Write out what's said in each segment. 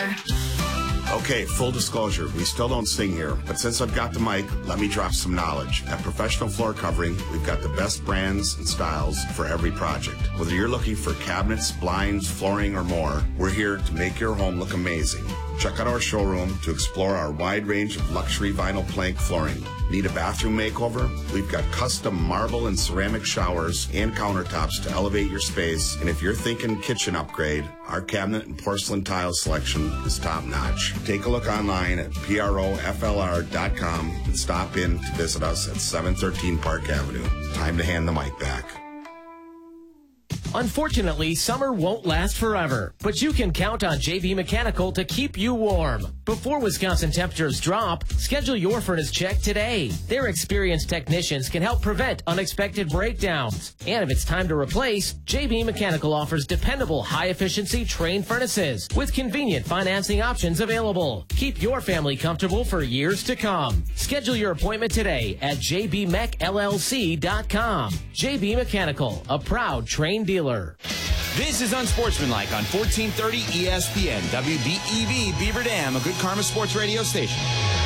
more. Okay, full disclosure, we still don't sing here, but since I've got the mic, let me drop some knowledge. At Professional Floor Covering, we've got the best brands and styles for every project. Whether you're looking for cabinets, blinds, flooring, or more, we're here to make your home look amazing. Check out our showroom to explore our wide range of luxury vinyl plank flooring. Need a bathroom makeover? We've got custom marble and ceramic showers and countertops to elevate your space. And if you're thinking kitchen upgrade, our cabinet and porcelain tile selection is top notch. Take a look online at proflr.com and stop in to visit us at 713 Park Avenue. Time to hand the mic back. Unfortunately, summer won't last forever, but you can count on JB Mechanical to keep you warm. Before Wisconsin temperatures drop, schedule your furnace check today. Their experienced technicians can help prevent unexpected breakdowns. And if it's time to replace, JB Mechanical offers dependable, high-efficiency train furnaces with convenient financing options available. Keep your family comfortable for years to come. Schedule your appointment today at jbmechllc.com. JB Mechanical, a proud train dealer. This is Unsportsmanlike on 1430 ESPN, WBEV Beaver Dam, a Good Karma Sports radio station.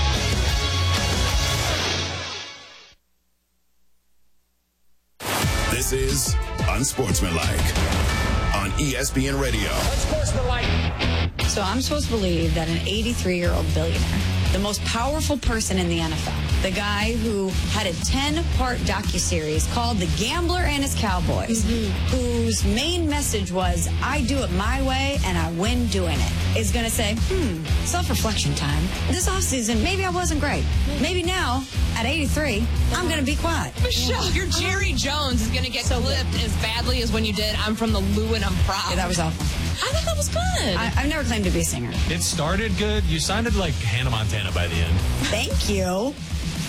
This is Unsportsmanlike on ESPN Radio. Unsportsmanlike. So I'm supposed to believe that an 83-year-old billionaire, the most powerful person in the NFL, the guy who had a 10-part docuseries called The Gambler and His Cowboys, whose main message was, I do it my way and I win doing it, is going to say, self-reflection time. This offseason, maybe I wasn't great. Maybe now, at 83, I'm going to be quiet. Michelle, your Jerry Jones is going to get clipped as badly as when you did I'm from the Lou and I'm proud. Yeah, that was awful. I thought that was good. I've never claimed to be a singer. It started good. You sounded like Hannah Montana by the end. Thank you.